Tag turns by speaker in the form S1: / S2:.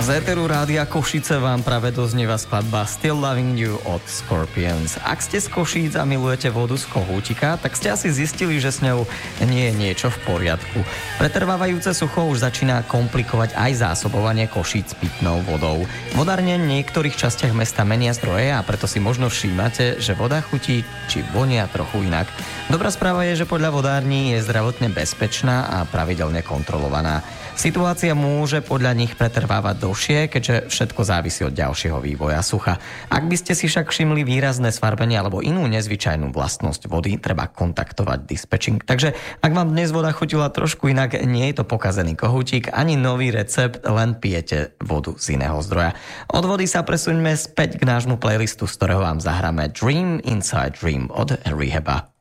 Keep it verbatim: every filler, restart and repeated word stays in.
S1: Z éteru Rádia Košice vám práve doznieva skladba Still Loving You od Scorpions. Ak ste z Košíc a milujete vodu z kohútika, tak ste asi zistili, že s ňou nie je niečo v poriadku. Pretrvávajúce sucho už začína komplikovať aj zásobovanie Košíc pitnou vodou. Vodárne v niektorých častiach mesta menia zdroje a preto si možno všímate, že voda chutí či vonia trochu inak. Dobrá správa je, že podľa vodární je zdravotne bezpečná a pravidelne kontrolovaná. Situácia môže podľa nich pretrvávať dlhšie, keďže všetko závisí od ďalšieho vývoja sucha. Ak by ste si však všimli výrazné sfarbenie alebo inú nezvyčajnú vlastnosť vody, treba kontaktovať dispečing. Takže ak vám dnes voda chutila trošku inak, nie je to pokazený kohútik, ani nový recept, len pijete vodu z iného zdroja. Od vody sa presuňme späť k nášmu playlistu, z ktorého vám zahráme Dream Inside Dream od Rehaba.